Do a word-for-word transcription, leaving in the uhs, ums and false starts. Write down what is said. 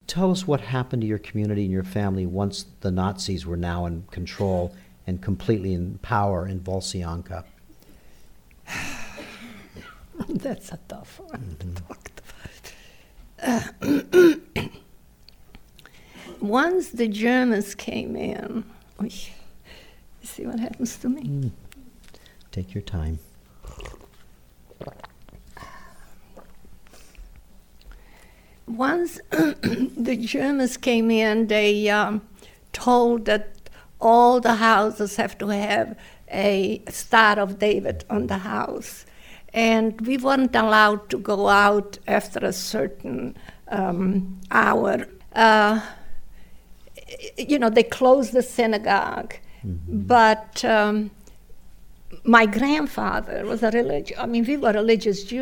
tell us what happened to your community and your family once the Nazis were now in control and completely in power in Volsyanka. That's a tough one Mm-hmm. to talk about. Uh, once the Germans came in, oy, you see what happens to me? Mm. Take your time. Once the Germans came in, they um, told that all the houses have to have a Star of David on the house. And we weren't allowed to go out after a certain um, hour. Uh, you know, they closed the synagogue. Mm-hmm. But um, my grandfather was a religious, I mean, we were religious Jews.